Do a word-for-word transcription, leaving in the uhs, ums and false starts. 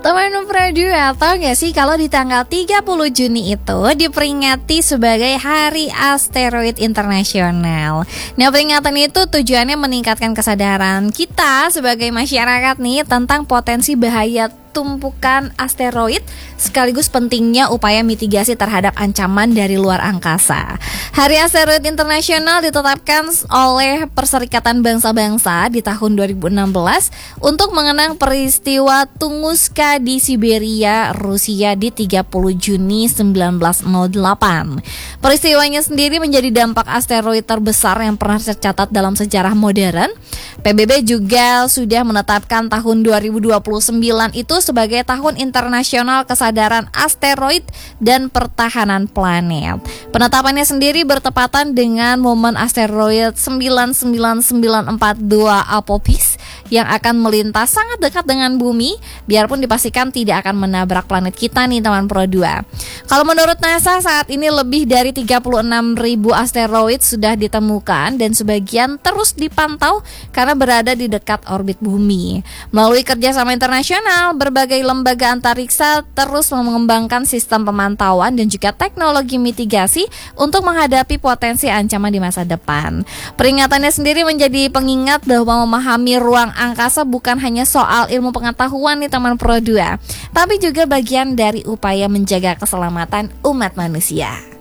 Teman Pro dua, tau gak sih kalau di tanggal tiga puluh Juni itu diperingati sebagai Hari Asteroid Internasional. Nah, peringatan itu tujuannya meningkatkan kesadaran kita sebagai masyarakat nih tentang potensi bahaya tumpukan asteroid, sekaligus pentingnya upaya mitigasi terhadap ancaman dari luar angkasa. Hari Asteroid Internasional ditetapkan oleh Perserikatan Bangsa-Bangsa di tahun dua ribu enam belas untuk mengenang peristiwa Tunguska di Siberia, Rusia di tiga puluh Juni seribu sembilan ratus delapan. Peristiwanya sendiri menjadi dampak asteroid terbesar yang pernah tercatat dalam sejarah modern. P B B juga sudah menetapkan tahun dua ribu dua puluh sembilan itu sebagai Tahun Internasional Kesadaran Asteroid dan Pertahanan Planet. Penetapannya sendiri bertepatan dengan momen asteroid sembilan sembilan sembilan empat dua Apophis yang akan melintas sangat dekat dengan bumi, biarpun dipastikan tidak akan menabrak planet kita nih teman Pro dua. Kalau menurut NASA saat ini lebih dari tiga puluh enam ribu asteroid sudah ditemukan dan sebagian terus dipantau karena berada di dekat orbit bumi. Melalui kerjasama internasional, berbagai lembaga antariksa terus mengembangkan sistem pemantauan dan juga teknologi mitigasi untuk menghadapi potensi ancaman di masa depan. Peringatannya sendiri menjadi pengingat bahwa memahami ruang angkasa bukan hanya soal ilmu pengetahuan nih teman Pro dua, tapi juga bagian dari upaya menjaga keselamatan umat manusia.